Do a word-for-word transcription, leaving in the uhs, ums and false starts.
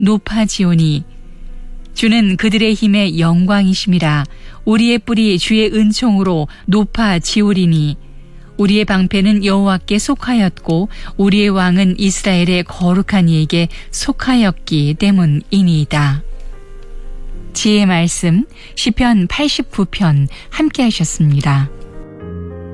높아지오니 주는 그들의 힘의 영광이심이라. 우리의 뿔이 주의 은총으로 높아지오리니 우리의 방패는 여호와께 속하였고 우리의 왕은 이스라엘의 거룩한 이에게 속하였기 때문이니이다. 지혜의 말씀 시편 팔십구 편 함께 하셨습니다.